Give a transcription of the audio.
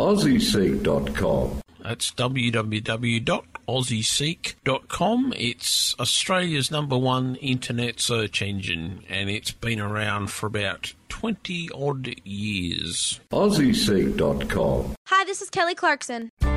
AussieSeek.com. That's www.aussieseek.com. It's Australia's #1 internet search engine, and it's been around for about 20-odd years. AussieSeek.com. Hi, this is Kelly Clarkson.